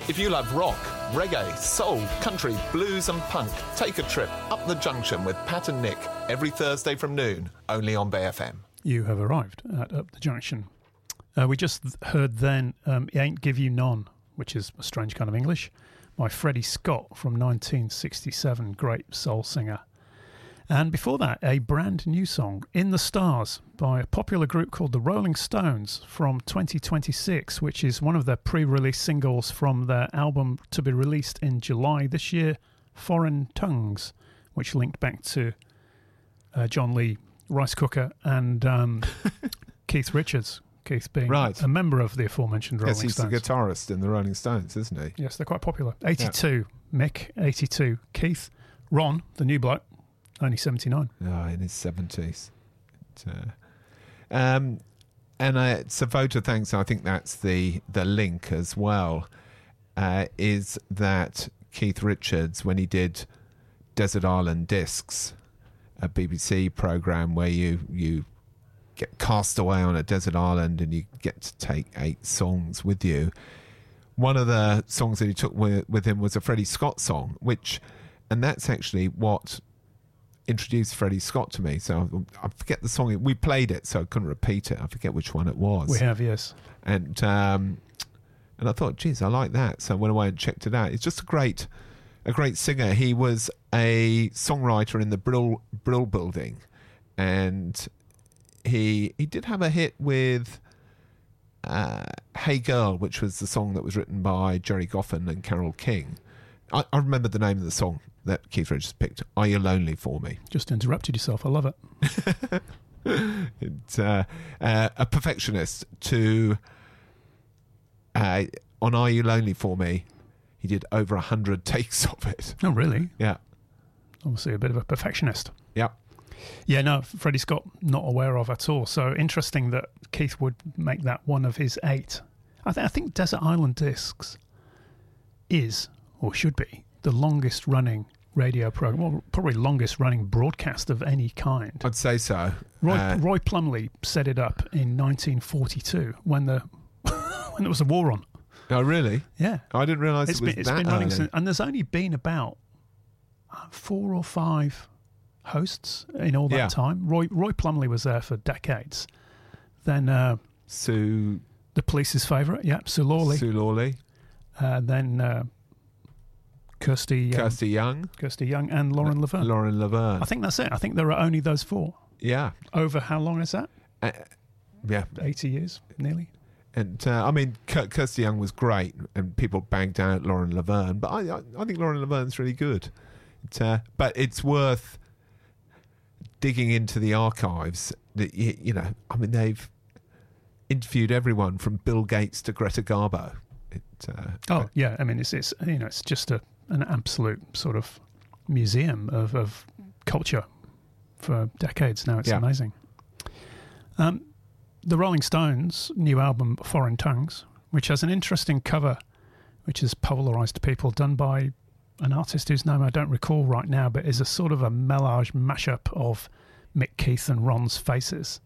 If you love rock, reggae, soul, country, blues and punk, take a trip up the junction with Pat and Nick every Thursday from noon, only on Bay FM. You have arrived at Up the Junction. We just heard then Ain't Give You None, which is a strange kind of English, by Freddie Scott from 1967, great soul singer. And before that, a brand new song, In the Stars, by a popular group called the Rolling Stones from 2026, which is one of their pre-release singles from their album to be released in July this year, Foreign Tongues, which linked back to John Lee, Rice Cooker, and Keith Richards. Keith being a member of the aforementioned Rolling Stones. Yes, he's the guitarist in the Rolling Stones, isn't he? Yes, they're quite popular. 82, yeah. Mick, 82. Keith. Ron, the new bloke, only 79. Oh, in his 70s. And it's a vote of thanks. I think that's the link as well, is that Keith Richards, when he did Desert Island Discs, a BBC programme where you get cast away on a desert island and you get to take 8 songs with you. One of the songs that he took with him was a Freddie Scott song, and that's actually what introduced Freddie Scott to me. So I forget the song. We played it, so I couldn't repeat it. I forget which one it was. We have, yes. And I thought, geez, I like that. So I went away and checked it out. It's just a great singer. He was a songwriter in the Brill Building, and he did have a hit with Hey Girl, which was the song that was written by Jerry Goffin and Carole King. I remember the name of the song that Keith Richards picked, Are You Lonely For Me? Just interrupted yourself. I love it. It's a perfectionist to on Are You Lonely For Me, he did over 100 takes of it. Oh, really? Yeah. Obviously a bit of a perfectionist. Yeah. Yeah, no, Freddie Scott, not aware of at all. So interesting that Keith would make that one of his 8. I think Desert Island Discs is, or should be, the longest running radio program, well, probably longest running broadcast of any kind. I'd say so. Roy Plumley set it up in 1942 when there was a war on. Oh, really? Yeah. I didn't realise it was it's that been running early. since, and there's only been about 4 or 5 hosts in all that time. Roy Plumley was there for decades. Then Sue, the Police's favourite, Sue Lawley. Then Kirsty Young, and Lauren Laverne. I think that's it. I think there are only those 4. Yeah. Over how long is that? 80 years, nearly. And I mean, Kirsty Young was great, and people banged out Lauren Laverne, but I think Lauren Laverne's really good. But it's worth digging into the archives. That I mean, they've interviewed everyone from Bill Gates to Greta Garbo. I mean, it's just an absolute sort of museum of culture for decades now. It's amazing. The Rolling Stones' new album, Foreign Tongues, which has an interesting cover, which has polarised people, done by an artist whose name I don't recall right now, but is a sort of a melange mashup of Mick, Keith and Ron's faces.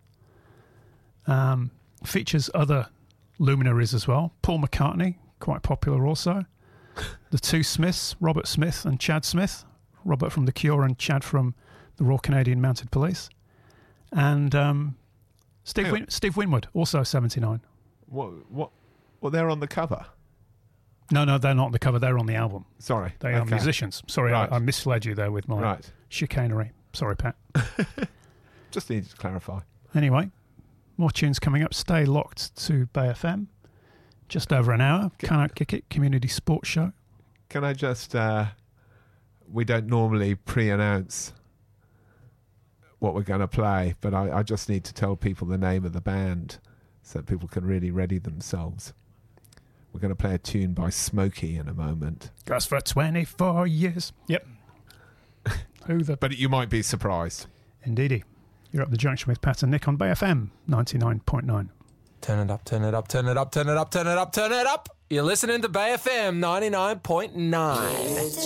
Features other luminaries as well. Paul McCartney, quite popular also. The 2 Smiths, Robert Smith and Chad Smith. Robert from The Cure and Chad from the Royal Canadian Mounted Police. And Steve Winwood, also 79. What? Well, they're on the cover. No, they're not on the cover. They're on the album. Sorry. They are musicians. Sorry, right. I misled you there with my chicanery. Sorry, Pat. Just needed to clarify. Anyway, more tunes coming up. Stay locked to Bay FM. Just over an hour. Can I Kick It? Community Sports Show. Can I just... we don't normally pre-announce what we're going to play, but I just need to tell people the name of the band so that people can really ready themselves. We're going to play a tune by Smokey in a moment. Goes for 24 years. Yep. But you might be surprised. Indeedy. You're up the junction with Pat and Nick on Bay FM 99.9. Turn it up, turn it up, turn it up, turn it up, turn it up, turn it up. You're listening to Bay FM 99.9.